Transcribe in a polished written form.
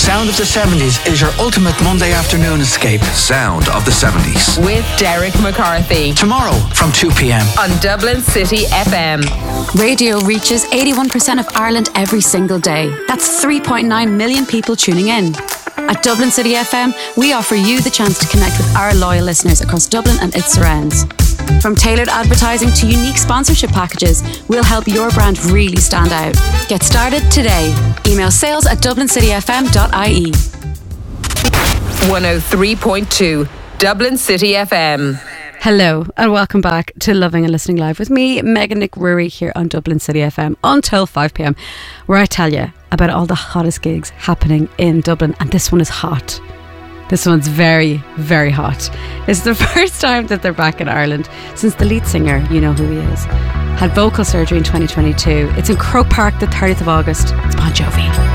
Sound of the 70s is your ultimate Monday afternoon escape. Sound of the 70s. With Derek McCarthy. Tomorrow from 2 p.m. on Dublin City FM. Radio reaches 81% of Ireland every single day. That's 3.9 million people tuning in. At Dublin City FM, we offer you the chance to connect with our loyal listeners across Dublin and its surrounds. From tailored advertising to unique sponsorship packages, we'll help your brand really stand out. Get started today. Email sales@dublincityfm.ie. 103.2 Dublin City FM. Hello and welcome back to Loving and Listening Live with me, Megan Nick Rury, here on Dublin City FM until 5 p.m, where I tell you about all the hottest gigs happening in Dublin. And this one is hot. This one's very, very hot. It's the first time that they're back in Ireland since the lead singer, you know who he is, had vocal surgery in 2022. It's in Croke Park the 30th of August. It's Bon Jovi.